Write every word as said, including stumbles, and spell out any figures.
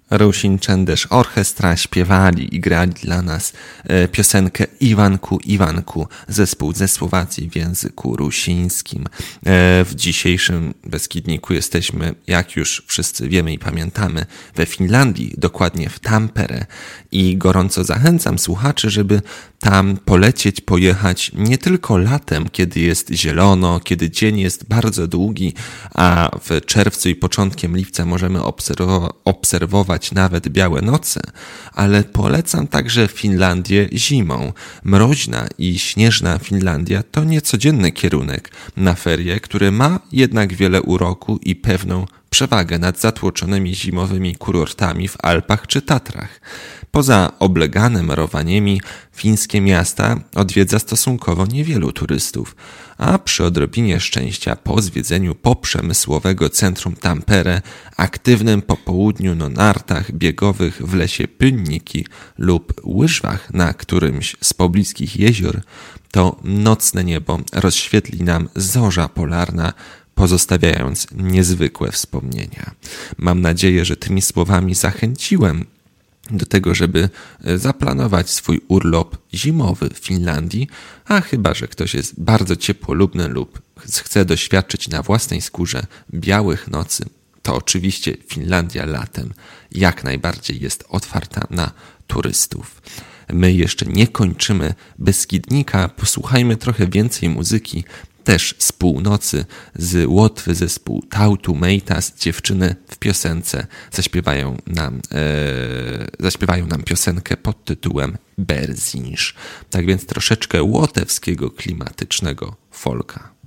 Rusin Czendesz Orchestra śpiewali i grali dla nas piosenkę Iwanku, Iwanku, zespół ze Słowacji w języku rusińskim. W dzisiejszym Beskidniku jesteśmy, jak już wszyscy wiemy i pamiętamy, we Finlandii, dokładnie w Tampere i gorąco zachęcam słuchaczy, żeby tam polecieć, pojechać nie tylko latem, kiedy jest zielono, kiedy dzień jest bardzo długi, a w czerwcu i początkiem lipca możemy obserwowa- obserwować nawet białe noce, ale polecam także Finlandię zimą. Mroźna i śnieżna Finlandia to niecodzienny kierunek na ferie, który ma jednak wiele uroku i pewną przewagę nad zatłoczonymi zimowymi kurortami w Alpach czy Tatrach. Poza obleganem rowaniemi fińskie miasta odwiedza stosunkowo niewielu turystów, a przy odrobinie szczęścia po zwiedzeniu poprzemysłowego centrum Tampere, aktywnym popołudniu na nartach biegowych w lesie Pynniki lub łyżwach na którymś z pobliskich jezior, to nocne niebo rozświetli nam zorza polarna, pozostawiając niezwykłe wspomnienia. Mam nadzieję, że tymi słowami zachęciłem do tego, żeby zaplanować swój urlop zimowy w Finlandii, a chyba że ktoś jest bardzo ciepłolubny lub chce doświadczyć na własnej skórze białych nocy, to oczywiście Finlandia latem jak najbardziej jest otwarta na turystów. My jeszcze nie kończymy Beskidnika, posłuchajmy trochę więcej muzyki, też z północy, z Łotwy zespół Tautu Meitas, dziewczyny w piosence zaśpiewają nam, e, zaśpiewają nam piosenkę pod tytułem Berzinsz. Tak więc troszeczkę łotewskiego klimatycznego folka.